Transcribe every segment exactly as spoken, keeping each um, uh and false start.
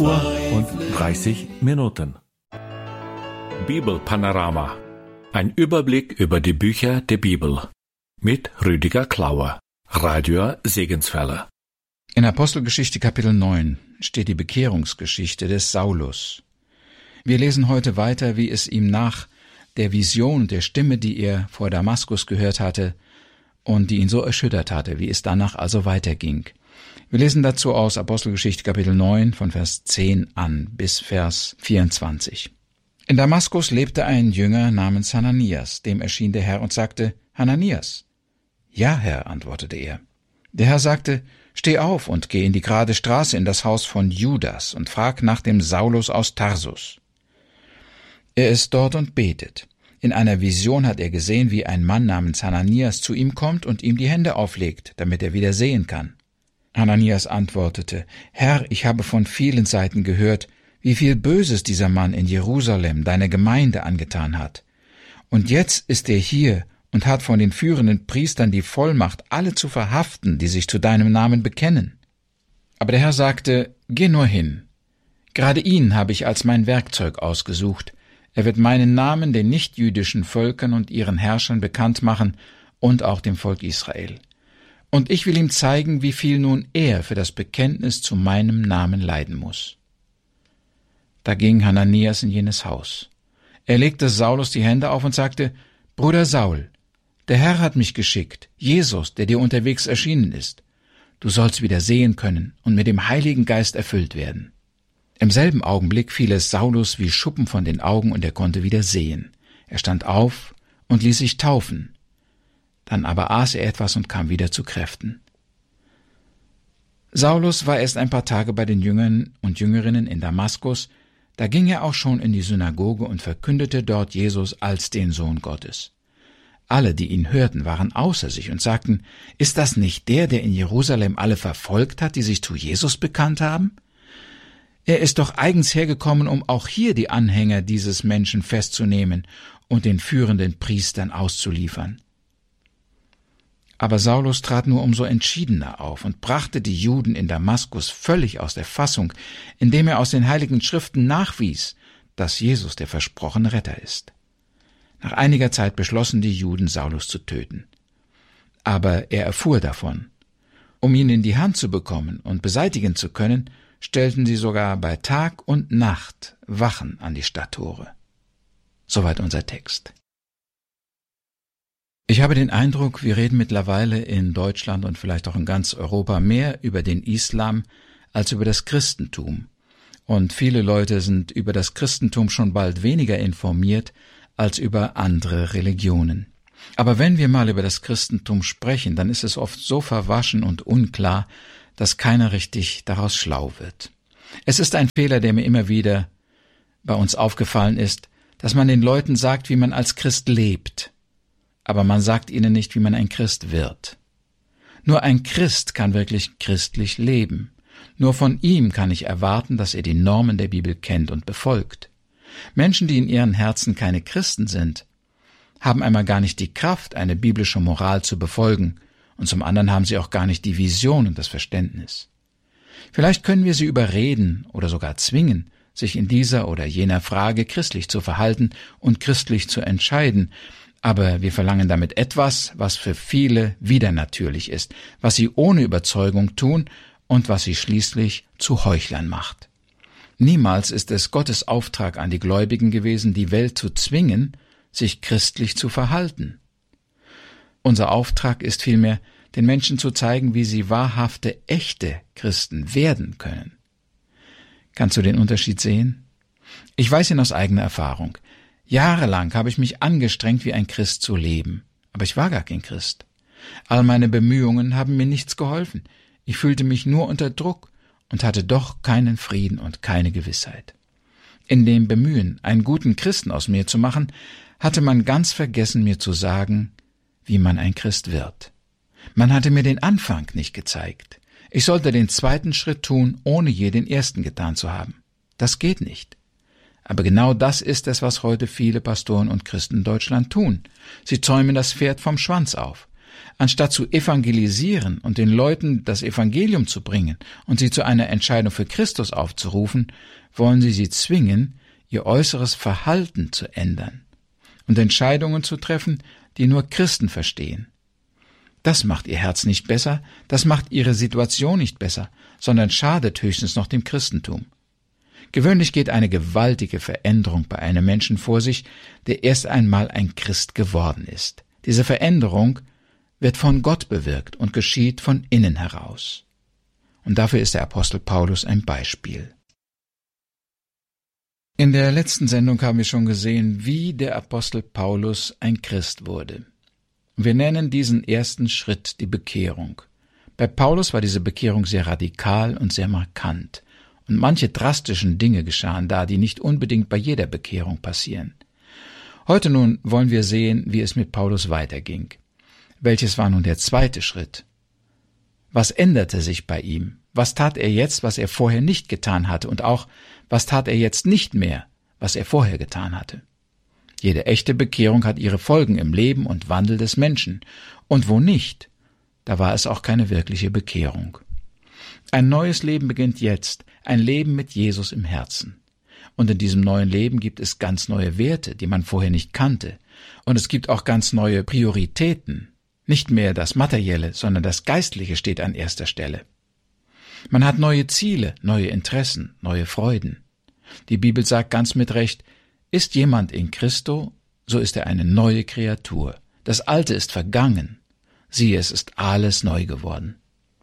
Uhr und dreißig Minuten. Bibelpanorama. Ein Überblick über die Bücher der Bibel. Mit Rüdiger Klauer, Radio Segenswelle. In Apostelgeschichte Kapitel neun steht die Bekehrungsgeschichte des Saulus. Wir lesen heute weiter, wie es ihm nach der Vision der Stimme, die er vor Damaskus gehört hatte und die ihn so erschüttert hatte, wie es danach also weiterging. Wir lesen dazu aus Apostelgeschichte Kapitel neun von Vers zehn an bis Vers vierundzwanzig. In Damaskus lebte ein Jünger namens Hananias, dem erschien der Herr und sagte, Hananias. Ja, Herr, antwortete er. Der Herr sagte, steh auf und geh in die gerade Straße in das Haus von Judas und frag nach dem Saulus aus Tarsus. Er ist dort und betet. In einer Vision hat er gesehen, wie ein Mann namens Hananias zu ihm kommt und ihm die Hände auflegt, damit er wieder sehen kann. Hananias antwortete, Herr, ich habe von vielen Seiten gehört, wie viel Böses dieser Mann in Jerusalem, deiner Gemeinde, angetan hat. Und jetzt ist er hier und hat von den führenden Priestern die Vollmacht, alle zu verhaften, die sich zu deinem Namen bekennen. Aber der Herr sagte, geh nur hin. Gerade ihn habe ich als mein Werkzeug ausgesucht. Er wird meinen Namen den nichtjüdischen Völkern und ihren Herrschern bekannt machen und auch dem Volk Israel. Und ich will ihm zeigen, wie viel nun er für das Bekenntnis zu meinem Namen leiden muss. Da ging Hananias in jenes Haus. Er legte Saulus die Hände auf und sagte, Bruder Saul, der Herr hat mich geschickt, Jesus, der dir unterwegs erschienen ist. Du sollst wieder sehen können und mit dem Heiligen Geist erfüllt werden. Im selben Augenblick fiel es Saulus wie Schuppen von den Augen und er konnte wieder sehen. Er stand auf und ließ sich taufen. Dann aber aß er etwas und kam wieder zu Kräften. Saulus war erst ein paar Tage bei den Jüngern und Jüngerinnen in Damaskus, da ging er auch schon in die Synagoge und verkündete dort Jesus als den Sohn Gottes. Alle, die ihn hörten, waren außer sich und sagten, ist das nicht der, der in Jerusalem alle verfolgt hat, die sich zu Jesus bekannt haben? Er ist doch eigens hergekommen, um auch hier die Anhänger dieses Menschen festzunehmen und den führenden Priestern auszuliefern. Aber Saulus trat nur umso entschiedener auf und brachte die Juden in Damaskus völlig aus der Fassung, indem er aus den heiligen Schriften nachwies, dass Jesus der versprochene Retter ist. Nach einiger Zeit beschlossen die Juden, Saulus zu töten. Aber er erfuhr davon. Um ihn in die Hand zu bekommen und beseitigen zu können, stellten sie sogar bei Tag und Nacht Wachen an die Stadttore. Soweit unser Text. Ich habe den Eindruck, wir reden mittlerweile in Deutschland und vielleicht auch in ganz Europa mehr über den Islam als über das Christentum. Und viele Leute sind über das Christentum schon bald weniger informiert als über andere Religionen. Aber wenn wir mal über das Christentum sprechen, dann ist es oft so verwaschen und unklar, dass keiner richtig daraus schlau wird. Es ist ein Fehler, der mir immer wieder bei uns aufgefallen ist, dass man den Leuten sagt, wie man als Christ lebt. Aber man sagt ihnen nicht, wie man ein Christ wird. Nur ein Christ kann wirklich christlich leben. Nur von ihm kann ich erwarten, dass er die Normen der Bibel kennt und befolgt. Menschen, die in ihren Herzen keine Christen sind, haben einmal gar nicht die Kraft, eine biblische Moral zu befolgen, und zum anderen haben sie auch gar nicht die Vision und das Verständnis. Vielleicht können wir sie überreden oder sogar zwingen, sich in dieser oder jener Frage christlich zu verhalten und christlich zu entscheiden, aber wir verlangen damit etwas, was für viele widernatürlich ist, was sie ohne Überzeugung tun und was sie schließlich zu Heuchlern macht. Niemals ist es Gottes Auftrag an die Gläubigen gewesen, die Welt zu zwingen, sich christlich zu verhalten. Unser Auftrag ist vielmehr, den Menschen zu zeigen, wie sie wahrhafte, echte Christen werden können. Kannst du den Unterschied sehen? Ich weiß ihn aus eigener Erfahrung. Jahrelang habe ich mich angestrengt, wie ein Christ zu leben, aber ich war gar kein Christ. All meine Bemühungen haben mir nichts geholfen. Ich fühlte mich nur unter Druck und hatte doch keinen Frieden und keine Gewissheit. In dem Bemühen, einen guten Christen aus mir zu machen, hatte man ganz vergessen, mir zu sagen, wie man ein Christ wird. Man hatte mir den Anfang nicht gezeigt. Ich sollte den zweiten Schritt tun, ohne je den ersten getan zu haben. Das geht nicht. Aber genau das ist es, was heute viele Pastoren und Christen in Deutschland tun. Sie zäumen das Pferd vom Schwanz auf. Anstatt zu evangelisieren und den Leuten das Evangelium zu bringen und sie zu einer Entscheidung für Christus aufzurufen, wollen sie sie zwingen, ihr äußeres Verhalten zu ändern und Entscheidungen zu treffen, die nur Christen verstehen. Das macht ihr Herz nicht besser, das macht ihre Situation nicht besser, sondern schadet höchstens noch dem Christentum. Gewöhnlich geht eine gewaltige Veränderung bei einem Menschen vor sich, der erst einmal ein Christ geworden ist. Diese Veränderung wird von Gott bewirkt und geschieht von innen heraus. Und dafür ist der Apostel Paulus ein Beispiel. In der letzten Sendung haben wir schon gesehen, wie der Apostel Paulus ein Christ wurde. Wir nennen diesen ersten Schritt die Bekehrung. Bei Paulus war diese Bekehrung sehr radikal und sehr markant. Und manche drastischen Dinge geschahen da, die nicht unbedingt bei jeder Bekehrung passieren. Heute nun wollen wir sehen, wie es mit Paulus weiterging. Welches war nun der zweite Schritt? Was änderte sich bei ihm? Was tat er jetzt, was er vorher nicht getan hatte? Und auch, was tat er jetzt nicht mehr, was er vorher getan hatte? Jede echte Bekehrung hat ihre Folgen im Leben und Wandel des Menschen. Und wo nicht, da war es auch keine wirkliche Bekehrung. Ein neues Leben beginnt jetzt, ein Leben mit Jesus im Herzen. Und in diesem neuen Leben gibt es ganz neue Werte, die man vorher nicht kannte. Und es gibt auch ganz neue Prioritäten. Nicht mehr das Materielle, sondern das Geistliche steht an erster Stelle. Man hat neue Ziele, neue Interessen, neue Freuden. Die Bibel sagt ganz mit Recht, ist jemand in Christo, so ist er eine neue Kreatur. Das Alte ist vergangen. Siehe, es ist alles neu geworden.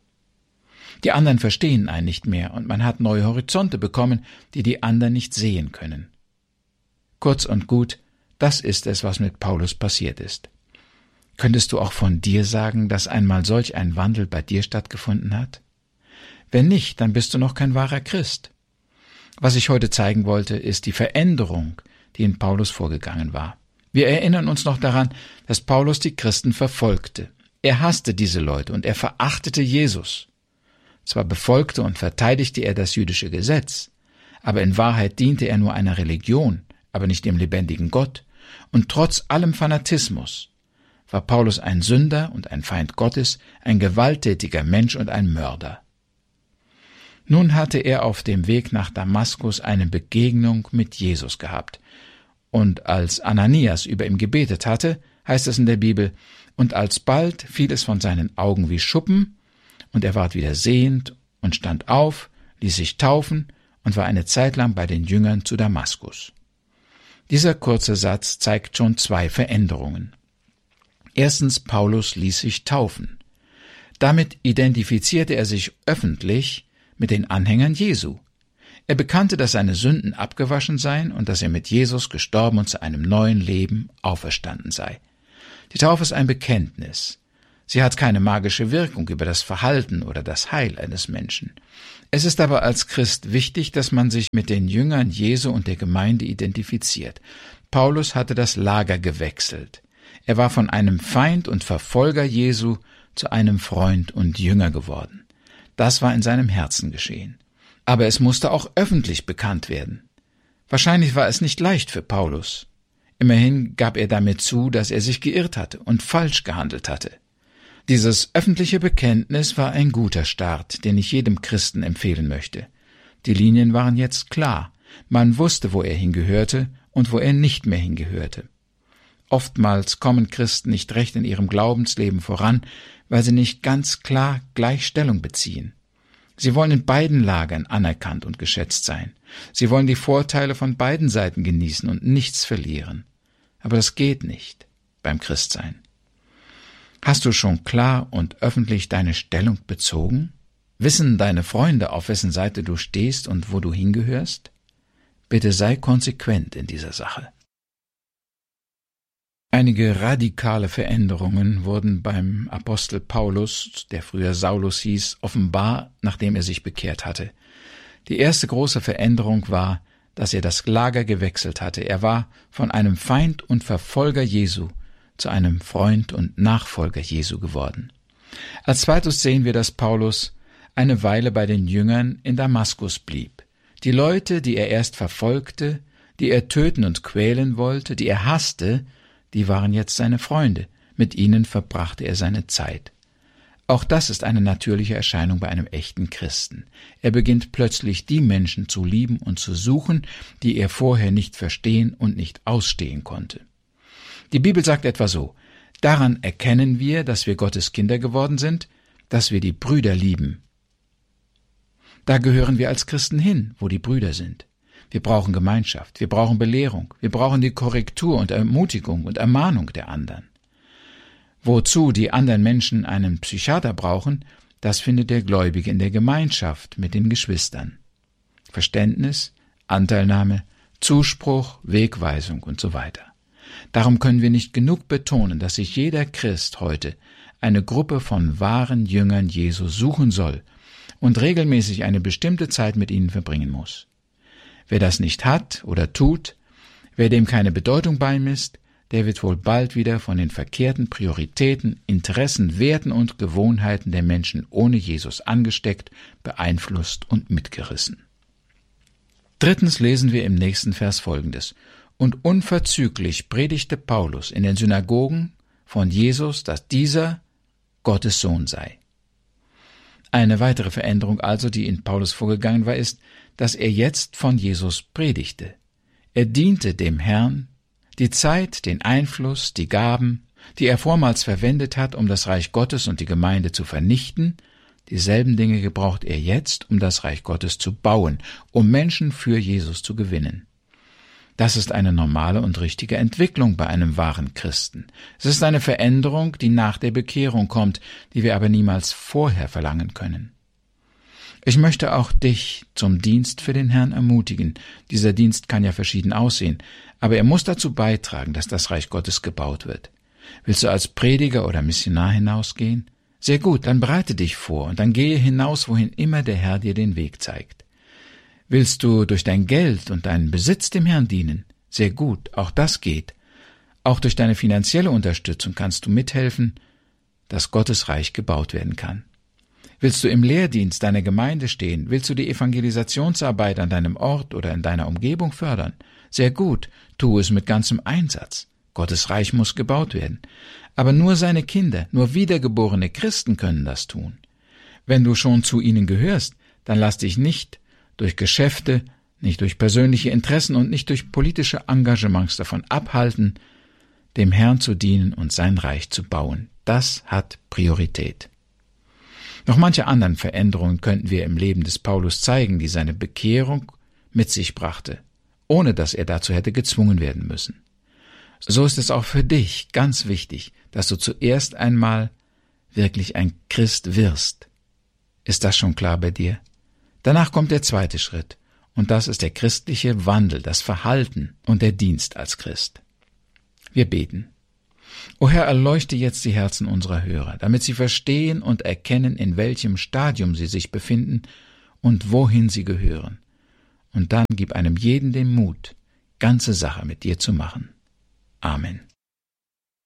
Die anderen verstehen einen nicht mehr und man hat neue Horizonte bekommen, die die anderen nicht sehen können. Kurz und gut, das ist es, was mit Paulus passiert ist. Könntest du auch von dir sagen, dass einmal solch ein Wandel bei dir stattgefunden hat? Wenn nicht, dann bist du noch kein wahrer Christ. Was ich heute zeigen wollte, ist die Veränderung, die in Paulus vorgegangen war. Wir erinnern uns noch daran, dass Paulus die Christen verfolgte. Er hasste diese Leute und er verachtete Jesus. Zwar befolgte und verteidigte er das jüdische Gesetz, aber in Wahrheit diente er nur einer Religion, aber nicht dem lebendigen Gott. Und trotz allem Fanatismus war Paulus ein Sünder und ein Feind Gottes, ein gewalttätiger Mensch und ein Mörder. Nun hatte er auf dem Weg nach Damaskus eine Begegnung mit Jesus gehabt. Und als Ananias über ihm gebetet hatte, heißt es in der Bibel, und alsbald fiel es von seinen Augen wie Schuppen, und er ward wieder sehend und stand auf, ließ sich taufen und war eine Zeit lang bei den Jüngern zu Damaskus. Dieser kurze Satz zeigt schon zwei Veränderungen. Erstens, Paulus ließ sich taufen. Damit identifizierte er sich öffentlich mit den Anhängern Jesu. Er bekannte, dass seine Sünden abgewaschen seien und dass er mit Jesus gestorben und zu einem neuen Leben auferstanden sei. Die Taufe ist ein Bekenntnis. Sie hat keine magische Wirkung über das Verhalten oder das Heil eines Menschen. Es ist aber als Christ wichtig, dass man sich mit den Jüngern Jesu und der Gemeinde identifiziert. Paulus hatte das Lager gewechselt. Er war von einem Feind und Verfolger Jesu zu einem Freund und Jünger geworden. Das war in seinem Herzen geschehen. Aber es musste auch öffentlich bekannt werden. Wahrscheinlich war es nicht leicht für Paulus. Immerhin gab er damit zu, dass er sich geirrt hatte und falsch gehandelt hatte. Dieses öffentliche Bekenntnis war ein guter Start, den ich jedem Christen empfehlen möchte. Die Linien waren jetzt klar. Man wusste, wo er hingehörte und wo er nicht mehr hingehörte. Oftmals kommen Christen nicht recht in ihrem Glaubensleben voran, weil sie nicht ganz klar gleich Stellung beziehen. Sie wollen in beiden Lagern anerkannt und geschätzt sein. Sie wollen die Vorteile von beiden Seiten genießen und nichts verlieren. Aber das geht nicht beim Christsein. Hast du schon klar und öffentlich deine Stellung bezogen? Wissen deine Freunde, auf wessen Seite du stehst und wo du hingehörst? Bitte sei konsequent in dieser Sache. Einige radikale Veränderungen wurden beim Apostel Paulus, der früher Saulus hieß, offenbar, nachdem er sich bekehrt hatte. Die erste große Veränderung war, dass er das Lager gewechselt hatte. Er war von einem Feind und Verfolger Jesu zu einem Freund und Nachfolger Jesu geworden. Als zweites sehen wir, dass Paulus eine Weile bei den Jüngern in Damaskus blieb. Die Leute, die er erst verfolgte, die er töten und quälen wollte, die er hasste, die waren jetzt seine Freunde. Mit ihnen verbrachte er seine Zeit. Auch das ist eine natürliche Erscheinung bei einem echten Christen. Er beginnt plötzlich die Menschen zu lieben und zu suchen, die er vorher nicht verstehen und nicht ausstehen konnte. Die Bibel sagt etwa so: Daran erkennen wir, dass wir Gottes Kinder geworden sind, dass wir die Brüder lieben. Da gehören wir als Christen hin, wo die Brüder sind. Wir brauchen Gemeinschaft, wir brauchen Belehrung, wir brauchen die Korrektur und Ermutigung und Ermahnung der anderen. Wozu die anderen Menschen einen Psychiater brauchen, das findet der Gläubige in der Gemeinschaft mit den Geschwistern. Verständnis, Anteilnahme, Zuspruch, Wegweisung und so weiter. Darum können wir nicht genug betonen, dass sich jeder Christ heute eine Gruppe von wahren Jüngern Jesu suchen soll und regelmäßig eine bestimmte Zeit mit ihnen verbringen muss. Wer das nicht hat oder tut, wer dem keine Bedeutung beimisst, der wird wohl bald wieder von den verkehrten Prioritäten, Interessen, Werten und Gewohnheiten der Menschen ohne Jesus angesteckt, beeinflusst und mitgerissen. Drittens lesen wir im nächsten Vers Folgendes: Und unverzüglich predigte Paulus in den Synagogen von Jesus, dass dieser Gottes Sohn sei. Eine weitere Veränderung also, die in Paulus vorgegangen war, ist, dass er jetzt von Jesus predigte. Er diente dem Herrn, die Zeit, den Einfluss, die Gaben, die er vormals verwendet hat, um das Reich Gottes und die Gemeinde zu vernichten, dieselben Dinge gebraucht er jetzt, um das Reich Gottes zu bauen, um Menschen für Jesus zu gewinnen. Das ist eine normale und richtige Entwicklung bei einem wahren Christen. Es ist eine Veränderung, die nach der Bekehrung kommt, die wir aber niemals vorher verlangen können. Ich möchte auch dich zum Dienst für den Herrn ermutigen. Dieser Dienst kann ja verschieden aussehen, aber er muss dazu beitragen, dass das Reich Gottes gebaut wird. Willst du als Prediger oder Missionar hinausgehen? Sehr gut, dann bereite dich vor und dann gehe hinaus, wohin immer der Herr dir den Weg zeigt. Willst du durch dein Geld und deinen Besitz dem Herrn dienen? Sehr gut, auch das geht. Auch durch deine finanzielle Unterstützung kannst du mithelfen, dass Gottes Reich gebaut werden kann. Willst du im Lehrdienst deiner Gemeinde stehen? Willst du die Evangelisationsarbeit an deinem Ort oder in deiner Umgebung fördern? Sehr gut, tu es mit ganzem Einsatz. Gottes Reich muss gebaut werden. Aber nur seine Kinder, nur wiedergeborene Christen können das tun. Wenn du schon zu ihnen gehörst, dann lass dich nicht durch Geschäfte, nicht durch persönliche Interessen und nicht durch politische Engagements davon abhalten, dem Herrn zu dienen und sein Reich zu bauen. Das hat Priorität. Noch manche anderen Veränderungen könnten wir im Leben des Paulus zeigen, die seine Bekehrung mit sich brachte, ohne dass er dazu hätte gezwungen werden müssen. So ist es auch für dich ganz wichtig, dass du zuerst einmal wirklich ein Christ wirst. Ist das schon klar bei dir? Danach kommt der zweite Schritt, und das ist der christliche Wandel, das Verhalten und der Dienst als Christ. Wir beten. O Herr, erleuchte jetzt die Herzen unserer Hörer, damit sie verstehen und erkennen, in welchem Stadium sie sich befinden und wohin sie gehören. Und dann gib einem jeden den Mut, ganze Sache mit dir zu machen. Amen.